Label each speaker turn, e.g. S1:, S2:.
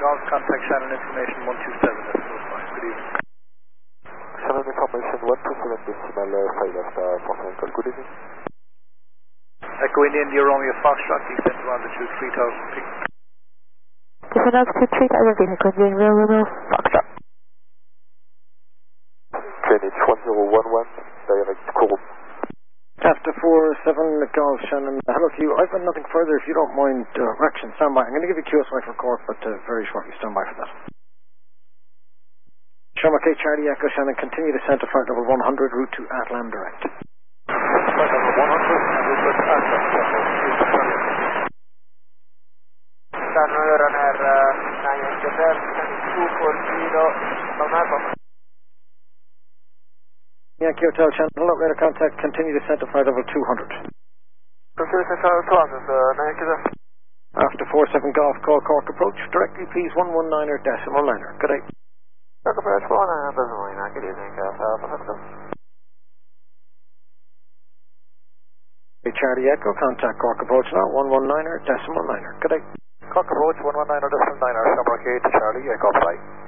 S1: Golf, contact Shannon information 127, that's fine. Good evening.
S2: Shannon information 127.5 after 47 call, good evening.
S1: Echo India, India Romeo Foxtrot, descent to altitude 3000 feet.
S3: Descent altitude 3000 feet, Echo India, Romeo Foxtrot.
S2: Greenwich 1011, direct Kourou.
S4: After 47 Golf, Shannon, hello to you. I've got nothing further. If you don't mind, action, stand by. I'm going to give you QSY for Cork, but very shortly, stand by for that. Sharma K, Charlie Echo, Shannon, continue descent to flight level 100, route to Atlan direct.
S1: Flight level 100, and route to Atlan,
S5: Stanno runner 9 Hotel, 240, Bamako.
S4: Yankee Hotel, Shannon, hello, radar contact, continue descent to flight level 200.
S5: Continue descent to 200, 9 Hotel.
S4: After 47 Golf, call Cork approach, directly please 119er decimal liner. Good day.
S5: Cork approach 119er decimal liner, good evening, Alpha.
S4: Charlie Echo, contact Cork approach now, 119er decimal liner. Good day.
S1: Cork approach 119er decimal 9er, Shamrock 8 to Charlie Echo, flight.